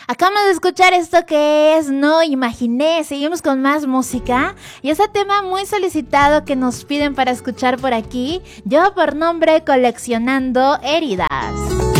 Acabamos de escuchar esto que es No Imaginé. Seguimos con más música. Y ese tema muy solicitado que nos piden para escuchar por aquí. Yo por nombre Coleccionando Heridas.